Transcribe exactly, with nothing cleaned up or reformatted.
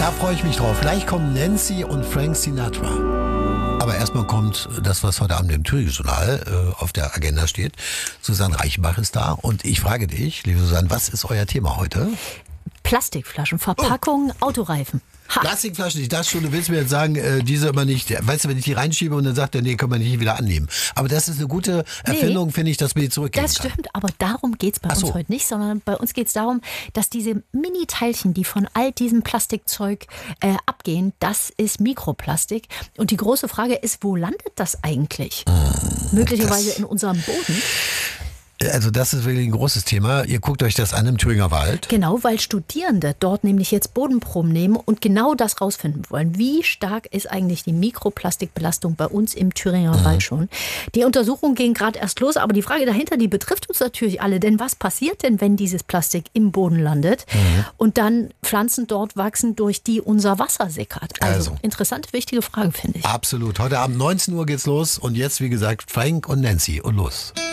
Da freue ich mich drauf. Gleich kommen Nancy und Frank Sinatra. Aber erstmal kommt das, was heute Abend im Thüringen-Journal äh, auf der Agenda steht. Susanne Reichenbach ist da und ich frage dich, liebe Susanne, was ist euer Thema heute? Plastikflaschen, Verpackungen, oh. Autoreifen. Ha. Plastikflaschen, ich dachte schon, du willst mir jetzt sagen, äh, diese immer nicht, weißt du, wenn ich die reinschiebe und dann sagt er, nee, können wir nicht wieder annehmen. Aber das ist eine gute Erfindung, nee, finde ich, dass wir die zurückgeben Das kann. stimmt, aber darum geht es bei so. uns heute nicht, sondern bei uns geht es darum, dass diese Mini-Teilchen, die von all diesem Plastikzeug äh, abgehen, das ist Mikroplastik. Und die große Frage ist, wo landet das eigentlich? Mmh, Möglicherweise das in unserem Boden. Also das ist wirklich ein großes Thema. Ihr guckt euch das an im Thüringer Wald. Genau, weil Studierende dort nämlich jetzt Bodenproben nehmen und genau das rausfinden wollen. Wie stark ist eigentlich die Mikroplastikbelastung bei uns im Thüringer mhm. Wald schon? Die Untersuchungen gehen gerade erst los, aber die Frage dahinter, die betrifft uns natürlich alle. Denn was passiert denn, wenn dieses Plastik im Boden landet mhm. und dann Pflanzen dort wachsen, durch die unser Wasser sickert? Also, also interessante, wichtige Frage, finde ich. Absolut. Heute Abend neunzehn Uhr geht's los und jetzt, wie gesagt, Frank und Nancy und los.